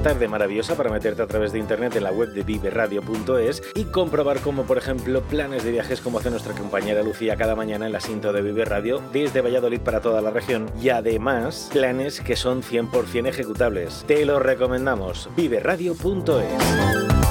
una tarde maravillosa para meterte a través de internet en la web de viveradio.es y comprobar cómo, por ejemplo, planes de viajes como hace nuestra compañera Lucía cada mañana en la cinta de Vive Radio desde Valladolid para toda la región, y además planes que son 100% ejecutables. Te lo recomendamos, viveradio.es.